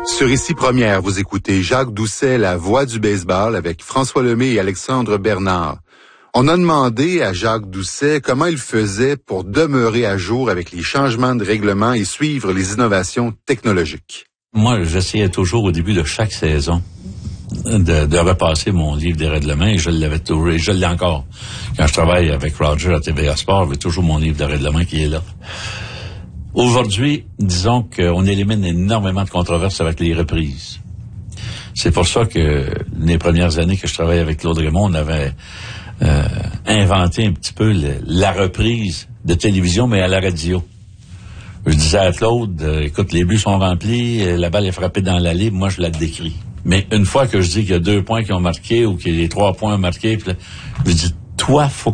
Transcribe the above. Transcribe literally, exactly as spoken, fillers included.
Sur Ici Première, vous écoutez Jacques Doucet, la voix du baseball, avec François Lemay et Alexandre Bernard. On a demandé à Jacques Doucet comment il faisait pour demeurer à jour avec les changements de règlement et suivre les innovations technologiques. Moi, j'essayais toujours au début de chaque saison de, de repasser mon livre des règlements et je l'avais toujours, et je l'ai encore. Quand je travaille avec Roger à T V A Sport, j'ai toujours mon livre de règlements qui est là. Aujourd'hui, disons qu'on élimine énormément de controverses avec les reprises. C'est pour ça que les premières années que je travaillais avec Claude Raymond, on avait euh, inventé un petit peu le, la reprise de télévision, mais à la radio. Je disais à Claude, euh, écoute, les buts sont remplis, la balle est frappée dans l'allée, moi je la décris. Mais une fois que je dis qu'il y a deux points qui ont marqué ou qu'il y a les trois points marqués, puis là, je dis, toi, faut